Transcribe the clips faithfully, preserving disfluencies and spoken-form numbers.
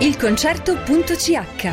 il concerto punto c h.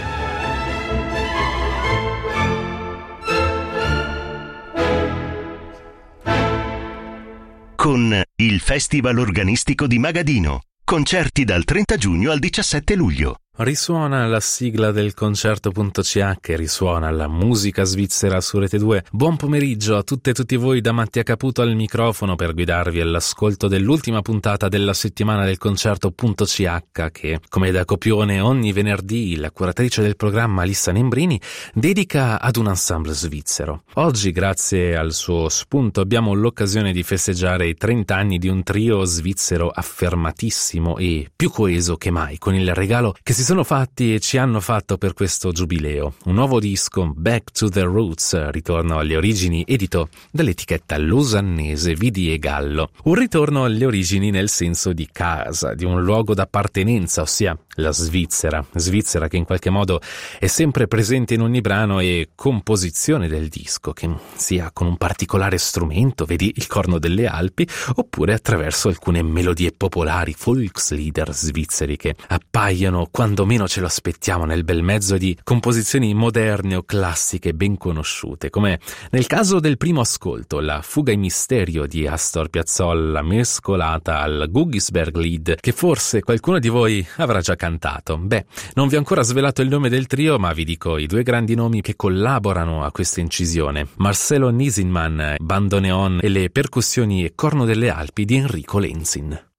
Con il Festival Organistico di Magadino. Concerti dal trenta giugno al diciassette luglio. Risuona la sigla del concerto punto c h, risuona la musica svizzera su Rete due. Buon pomeriggio a tutte e tutti voi da Mattia Caputo al microfono per guidarvi all'ascolto dell'ultima puntata della settimana del concerto punto c h che, come da copione ogni venerdì, la curatrice del programma Alissa Nembrini dedica ad un ensemble svizzero. Oggi, grazie al suo spunto, abbiamo l'occasione di festeggiare i trenta anni di un trio svizzero affermatissimo e più coeso che mai, con il regalo che si sono fatti e ci hanno fatto per questo giubileo. Un nuovo disco, Back to the Roots, ritorno alle origini, edito dall'etichetta lusannese Vidi e Gallo. Un ritorno alle origini nel senso di casa, di un luogo d'appartenenza, ossia la Svizzera. Svizzera che in qualche modo è sempre presente in ogni brano e composizione del disco, che sia con un particolare strumento, vedi il Corno delle Alpi, oppure attraverso alcune melodie popolari, Volkslieder svizzeri che appaiono quando meno ce lo aspettiamo nel bel mezzo di composizioni moderne o classiche ben conosciute, come nel caso del primo ascolto, la Fuga in misterio di Astor Piazzolla mescolata al Guggisberg-Lied, che forse qualcuno di voi avrà già cantato. Beh, non vi ho ancora svelato il nome del trio, ma vi dico i due grandi nomi che collaborano a questa incisione: Marcelo Nisinman, bandoneon, e le percussioni e Corno delle Alpi di Enrico Lenzin.